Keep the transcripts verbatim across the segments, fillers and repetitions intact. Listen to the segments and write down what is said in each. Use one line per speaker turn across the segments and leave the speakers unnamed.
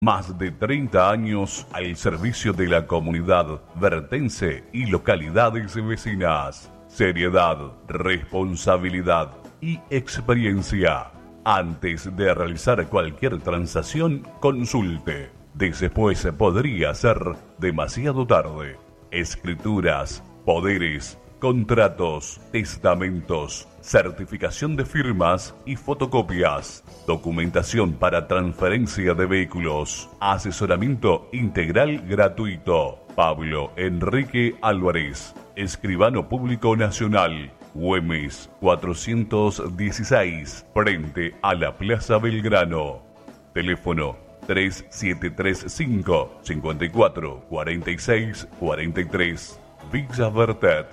Más de treinta años al servicio de la comunidad vertense y localidades vecinas. Seriedad, responsabilidad y experiencia. Antes de realizar cualquier transacción, consulte. Después podría ser demasiado tarde. Escrituras, poderes, contratos, testamentos, certificación de firmas y fotocopias, documentación para transferencia de vehículos, asesoramiento integral gratuito. Pablo Enrique Álvarez, escribano público nacional, Güemes cuatrocientos dieciséis, frente a la Plaza Belgrano. Teléfono tres siete tres cinco, cinco cuatro cuatro seis cuatro tres. Villa Vertet.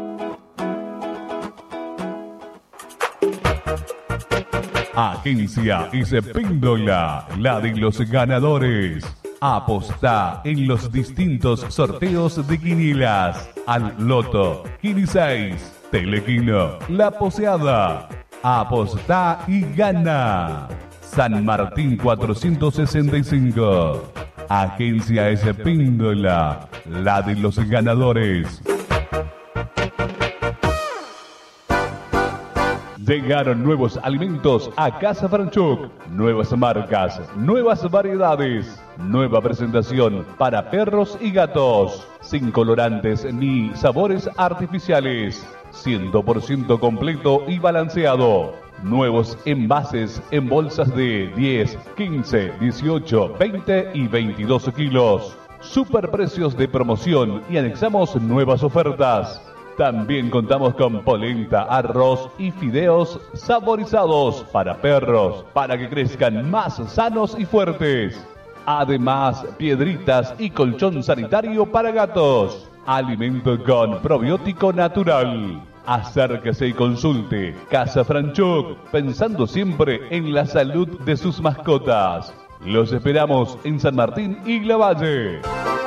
Agencia Espíndola, la de los ganadores. Apostá en los distintos sorteos de quinielas. Al Loto, Quini seis, Telequino, La Poseada. Apostá y gana. San Martín cuatrocientos sesenta y cinco. Agencia Espíndola, la de los ganadores. Llegaron nuevos alimentos a Casa Franchuk. Nuevas marcas, nuevas variedades, nueva presentación para perros y gatos. Sin colorantes ni sabores artificiales. cien por ciento completo y balanceado. Nuevos envases en bolsas de diez, quince, dieciocho, veinte y veintidós kilos. Superprecios de promoción y anexamos nuevas ofertas. También contamos con polenta, arroz y fideos saborizados para perros, para que crezcan más sanos y fuertes. Además, piedritas y colchón sanitario para gatos. Alimento con probiótico natural. Acérquese y consulte Casa Franchuk, pensando siempre en la salud de sus mascotas. Los esperamos en San Martín y Lavalle.